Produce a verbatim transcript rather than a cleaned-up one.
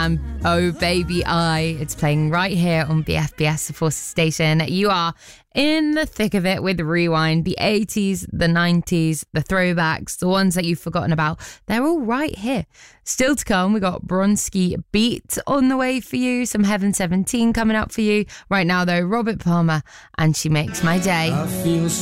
and Oh Baby I. It's playing right here on B F B S, the Forces Station. You are in the thick of it with Rewind. The eighties, the nineties, the throwbacks, the ones that you've forgotten about. They're all right here. Still to come, we got Bronski Beat on the way for you. Some Heaven seventeen coming up for you. Right now, though, Robert Palmer and She Makes My Day. I feel